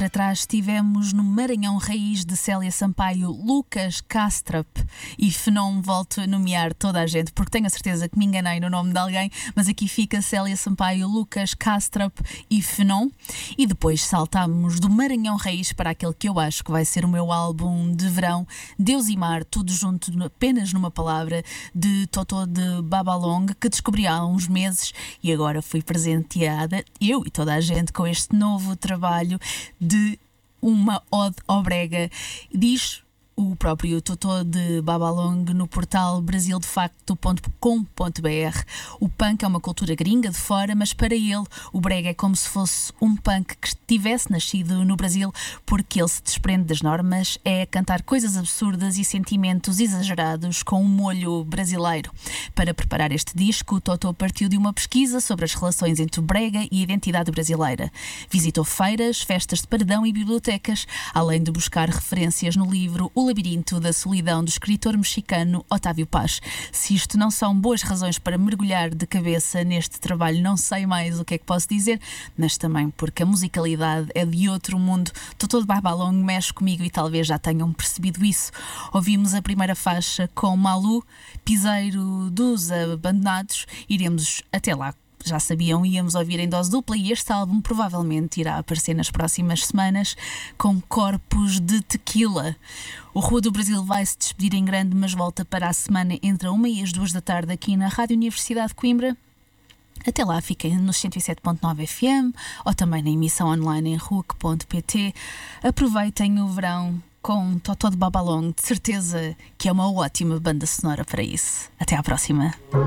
para trás tivemos no Maranhão Raiz de Célia Sampaio, Lucas Kastrup e Fenón. Volto a nomear toda a gente porque tenho a certeza que me enganei no nome de alguém, mas aqui fica Célia Sampaio, Lucas Kastrup e Fenón. E depois saltámos do Maranhão Raiz para aquele que eu acho que vai ser o meu álbum de verão, Deus e Mar, tudo junto apenas numa palavra, de Totó de Babalong, que descobri há uns meses e agora fui presenteada, eu e toda a gente, com este novo trabalho de uma ode ao brega. Diz o próprio Totó de Babalong no portal brasildefacto.com.br. O punk é uma cultura gringa de fora, mas para ele o brega é como se fosse um punk que tivesse nascido no Brasil, porque ele se desprende das normas, é cantar coisas absurdas e sentimentos exagerados com um molho brasileiro. Para preparar este disco, o Totó partiu de uma pesquisa sobre as relações entre o brega e a identidade brasileira. Visitou feiras, festas de paredão e bibliotecas, além de buscar referências no livro O Labirinto da Solidão, do escritor mexicano Otávio Paz. Se isto não são boas razões para mergulhar de cabeça neste trabalho, não sei mais o que é que posso dizer, mas também porque a musicalidade é de outro mundo. Totó de Babalong mexe comigo e talvez já tenham percebido isso. Ouvimos a primeira faixa com Malu, Piseiro dos Abandonados. Iremos até lá. Já sabiam, íamos ouvir em dose dupla e este álbum provavelmente irá aparecer nas próximas semanas com Corpos de Tequila. O Rua do Brasil vai se despedir em grande, mas volta para a semana entre a 1 e as 2 da tarde aqui na Rádio Universidade de Coimbra. Até lá, fiquem nos 107.9 FM ou também na emissão online em RUC.pt. Aproveitem o verão com Totó de Babalong, de certeza que é uma ótima banda sonora para isso. Até à próxima.